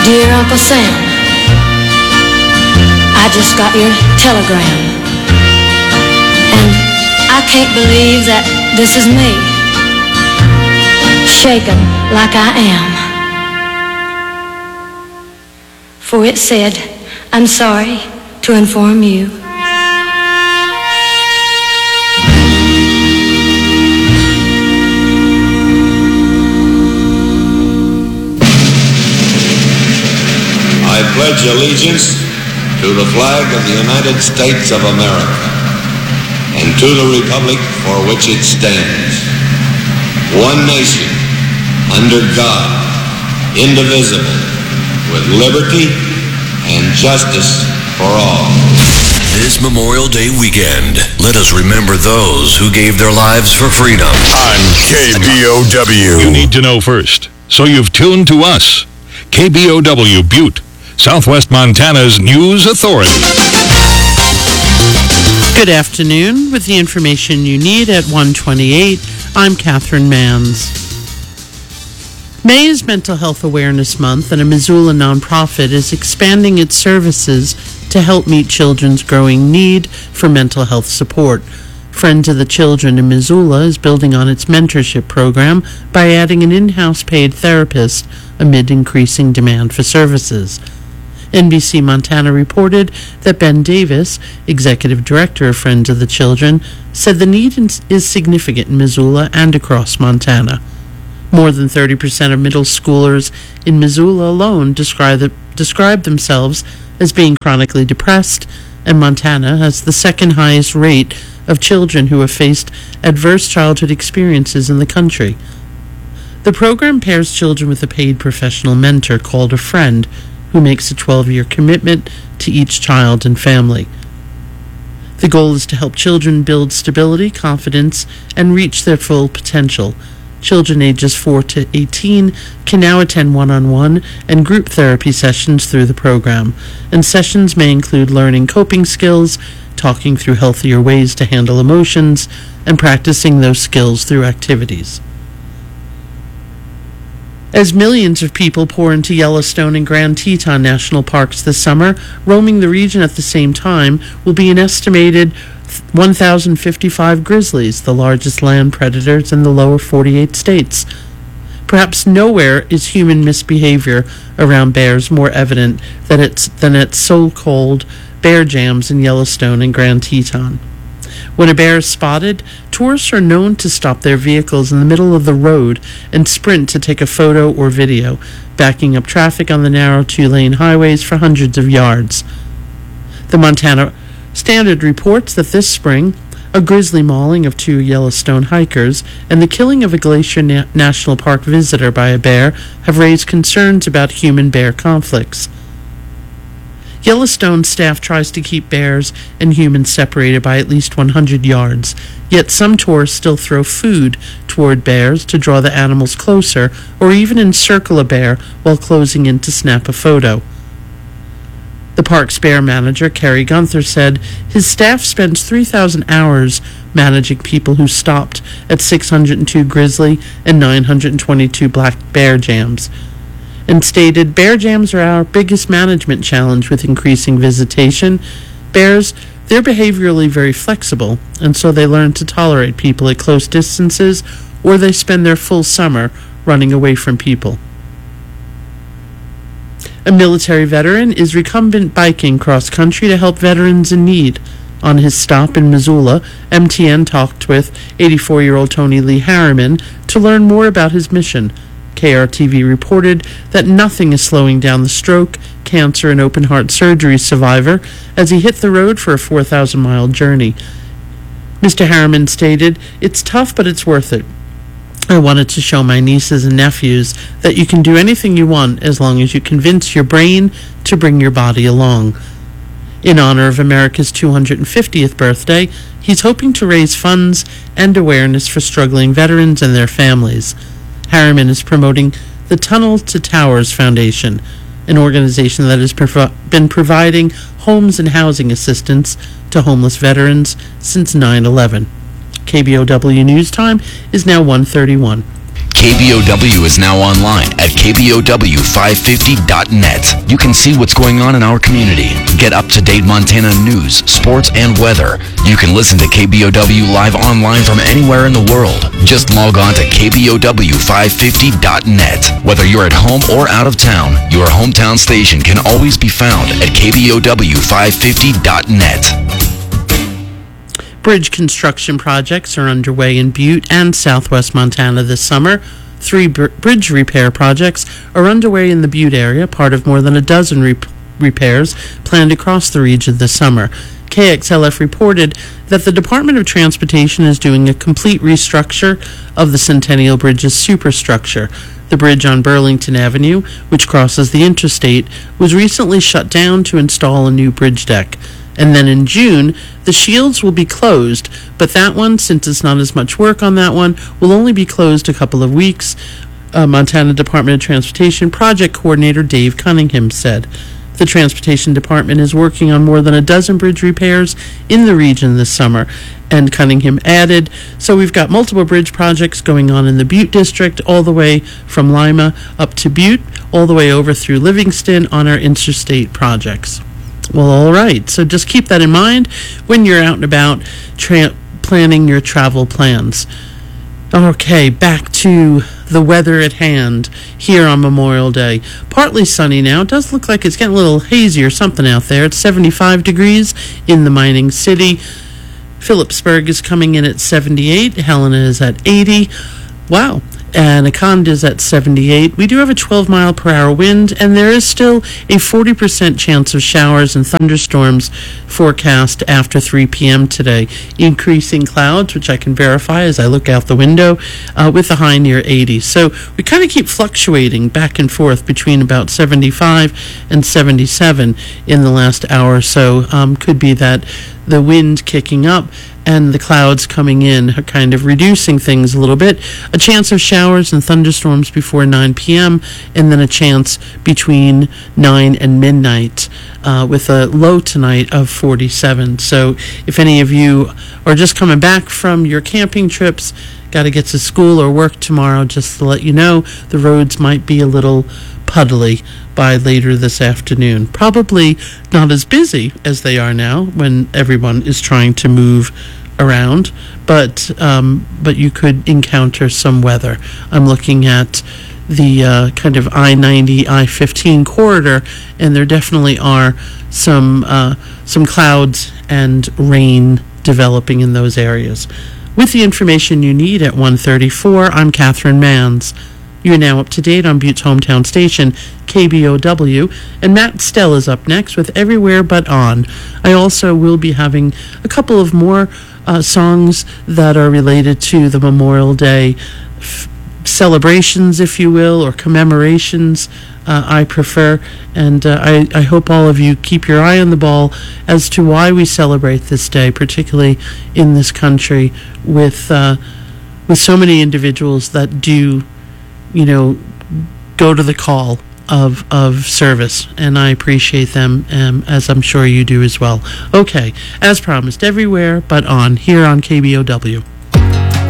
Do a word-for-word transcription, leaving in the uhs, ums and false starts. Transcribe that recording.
Dear Uncle Sam, I just got your telegram, and I can't believe that this is me, shaken like I am. For it said, I'm sorry to inform you. I pledge allegiance to the flag of the United States of America and to the republic for which it stands, one nation, under God, indivisible, with liberty and justice for all. This Memorial Day weekend, let us remember those who gave their lives for freedom. On K B O W. You need to know first, so you've tuned to us. K B O W Butte, Southwest Montana's news authority. Good afternoon. With the information you need at one twenty-eight, I'm Catherine Manns. May is Mental Health Awareness Month, and a Missoula nonprofit is expanding its services to help meet children's growing need for mental health support. Friends of the Children in Missoula is building on its mentorship program by adding an in-house paid therapist amid increasing demand for services. N B C Montana reported that Ben Davis, Executive Director of Friends of the Children, said the need is significant in Missoula and across Montana. More than thirty percent of middle schoolers in Missoula alone describe, the, describe themselves as being chronically depressed, and Montana has the second highest rate of children who have faced adverse childhood experiences in the country. The program pairs children with a paid professional mentor called a friend, who makes a twelve-year commitment to each child and family. The goal is to help children build stability, confidence, and reach their full potential. Children ages four to eighteen can now attend one-on-one and group therapy sessions through the program, and sessions may include learning coping skills, talking through healthier ways to handle emotions, and practicing those skills through activities. As millions of people pour into Yellowstone and Grand Teton National Parks this summer, roaming the region at the same time will be an estimated one thousand fifty-five grizzlies, the largest land predators in the lower forty-eight states. Perhaps nowhere is human misbehavior around bears more evident than at, than at so-called bear jams in Yellowstone and Grand Teton. When a bear is spotted, tourists are known to stop their vehicles in the middle of the road and sprint to take a photo or video, backing up traffic on the narrow two-lane highways for hundreds of yards. The Montana Standard reports that this spring, a grizzly mauling of two Yellowstone hikers and the killing of a Glacier Na- National Park visitor by a bear have raised concerns about human-bear conflicts. Yellowstone staff tries to keep bears and humans separated by at least one hundred yards, yet some tourists still throw food toward bears to draw the animals closer, or even encircle a bear while closing in to snap a photo. The park's bear manager, Kerry Gunther, said his staff spends three thousand hours managing people who stopped at six hundred two grizzly and nine hundred twenty-two black bear jams, and stated, bear jams are our biggest management challenge with increasing visitation. Bears, they're behaviorally very flexible, and so they learn to tolerate people at close distances, or they spend their full summer running away from people. A military veteran is recumbent biking cross-country to help veterans in need. On his stop in Missoula, M T N talked with eighty-four-year-old Tony Lee Harriman to learn more about his mission. K R T V reported that nothing is slowing down the stroke, cancer, and open-heart surgery survivor as he hit the road for a four thousand mile journey. Mister Harriman stated, "It's tough, but it's worth it. I wanted to show my nieces and nephews that you can do anything you want as long as you convince your brain to bring your body along." In honor of America's two hundred fiftieth birthday, he's hoping to raise funds and awareness for struggling veterans and their families. Harriman is promoting the Tunnel to Towers Foundation, an organization that has provi- been providing homes and housing assistance to homeless veterans since nine eleven. K B O W News Time is now one thirty-one. K B O W is now online at K B O W five fifty dot net. You can see what's going on in our community. Get up-to-date Montana news, sports, and weather. You can listen to K B O W live online from anywhere in the world. Just log on to K B O W five fifty dot net. Whether you're at home or out of town, your hometown station can always be found at K B O W five fifty dot net. Bridge construction projects are underway in Butte and southwest Montana this summer. Three br- bridge repair projects are underway in the Butte area, part of more than a dozen re- repairs planned across the region this summer. K X L F reported that the Department of Transportation is doing a complete restructure of the Centennial Bridge's superstructure. The bridge on Burlington Avenue, which crosses the interstate, was recently shut down to install a new bridge deck. And then in June, the Shields will be closed, but that one, since it's not as much work on that one, will only be closed a couple of weeks, uh, Montana Department of Transportation Project Coordinator Dave Cunningham said. The Transportation Department is working on more than a dozen bridge repairs in the region this summer, and Cunningham added, so we've got multiple bridge projects going on in the Butte District, all the way from Lima up to Butte, all the way over through Livingston on our interstate projects. Well, all right. So just keep that in mind when you're out and about tra- planning your travel plans. Okay, back to the weather at hand here on Memorial Day. Partly sunny now. It does look like it's getting a little hazy or something out there. It's seventy-five degrees in the mining city. Phillipsburg is coming in at seventy-eight. Helena is at eighty. Wow. Anaconda is at seventy-eight. We do have a twelve mile per hour wind, and there is still a forty percent chance of showers and thunderstorms forecast after three p.m. today. Increasing clouds, which I can verify as I look out the window, uh, with a high near eighty. So we kind of keep fluctuating back and forth between about seventy-five and seventy-seven in the last hour or so. Um, could be that the wind kicking up and the clouds coming in are kind of reducing things a little bit. A chance of showers and thunderstorms before nine p.m. and then a chance between nine and midnight uh, with a low tonight of forty-seven. So if any of you are just coming back from your camping trips, got to get to school or work tomorrow, just to let you know, the roads might be a little puddly by later this afternoon. Probably not as busy as they are now when everyone is trying to move around, but um, but you could encounter some weather. I'm looking at the uh, kind of I ninety, I fifteen corridor, and there definitely are some uh, some clouds and rain developing in those areas. With the information you need at one thirty-four, I'm Catherine Manns. You're now up to date on Butte's hometown station, K B O W, and Matt Stell is up next with Everywhere But On. I also will be having a couple of more uh, songs that are related to the Memorial Day f- celebrations, if you will, or commemorations, uh, I prefer. And uh, I, I hope all of you keep your eye on the ball as to why we celebrate this day, particularly in this country with uh, with so many individuals that do, you know, go to the call of of service, and I appreciate them, um, as I'm sure you do as well. Okay, as promised, Everywhere But On, here on K B O W.